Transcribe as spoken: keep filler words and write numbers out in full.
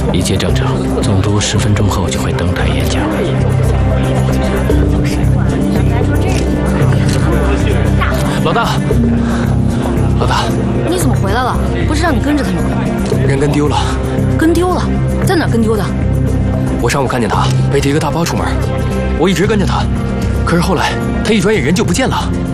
一切正常。总督十分钟后就会登台演讲。老大，老大， 你怎么回来了？不是让你跟着他们吗？ 人跟丢了。 跟丢了？在哪儿跟丢的？ 我上午看见他背着一个大包出门，我一直跟着他，可是后来他一转眼人就不见了。